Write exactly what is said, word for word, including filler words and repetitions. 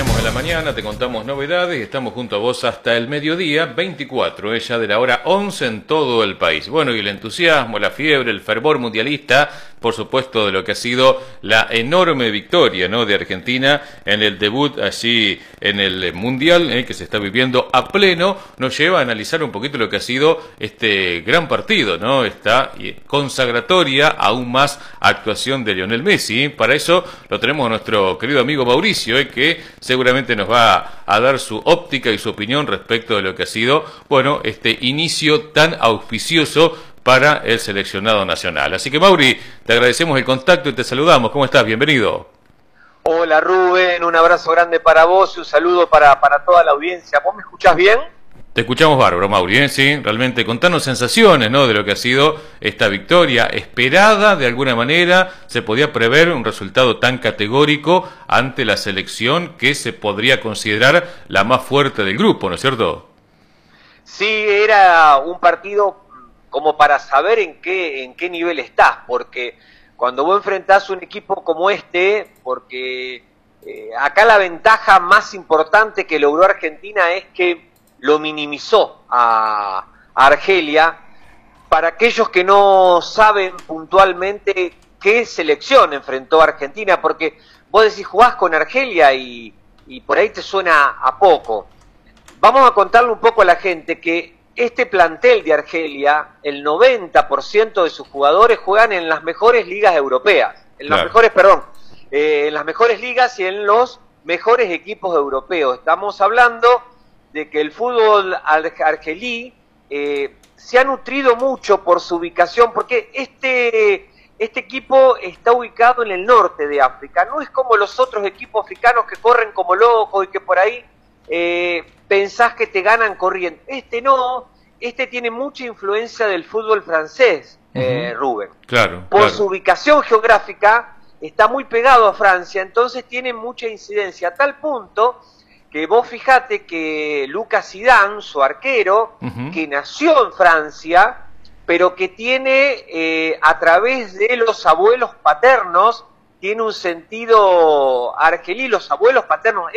acompañamos en la mañana, te contamos novedades y estamos junto a vos hasta el mediodía, veinticuatro, ella de la hora once en todo el país. Bueno, y el entusiasmo, la fiebre, el fervor mundialista, por supuesto, de lo que ha sido la enorme victoria, ¿no?, de Argentina en el debut allí en el Mundial, eh, que se está viviendo a pleno, nos lleva a analizar un poquito lo que ha sido este gran partido, ¿no?, esta consagratoria, aún más actuación de Lionel Messi. Para eso lo tenemos a nuestro querido amigo Mauricio, eh, que seguramente nos va a dar su óptica y su opinión respecto de lo que ha sido, bueno, este inicio tan auspicioso para el seleccionado nacional. Así que, Mauri, te agradecemos el contacto y te saludamos. ¿Cómo estás? Bienvenido. Hola, Rubén, un abrazo grande para vos y un saludo para, para toda la audiencia. ¿Vos me escuchás bien? Te escuchamos bárbaro, Mauri, ¿eh? Sí, realmente contanos sensaciones, ¿no?, de lo que ha sido esta victoria esperada de alguna manera. Se podía prever un resultado tan categórico ante la selección que se podría considerar la más fuerte del grupo, ¿no es cierto? Sí, era un partido como para saber en qué, en qué nivel estás, porque cuando vos enfrentás un equipo como este, porque eh, acá la ventaja más importante que logró Argentina es que lo minimizó a, a Argelia. Para aquellos que no saben puntualmente qué selección enfrentó a Argentina, porque vos decís jugás con Argelia y, y por ahí te suena a poco. Vamos a contarle un poco a la gente que este plantel de Argelia, el noventa por ciento de sus jugadores juegan en las mejores ligas europeas, en las Claro. mejores, perdón, eh, en las mejores ligas y en los mejores equipos europeos. Estamos hablando de que el fútbol argelí eh, se ha nutrido mucho por su ubicación, porque este, este equipo está ubicado en el norte de África. No es como los otros equipos africanos que corren como locos y que por ahí eh, pensás que te ganan corriendo. Este no, este tiene mucha influencia del fútbol francés, uh-huh. eh, Rubén. Claro, por claro. su ubicación geográfica está muy pegado a Francia, entonces tiene mucha incidencia, a tal punto que vos fijate que Lucas Zidane, su arquero, uh-huh. que nació en Francia, pero que tiene, eh, a través de los abuelos paternos, tiene un sentido argelí. Los abuelos paternos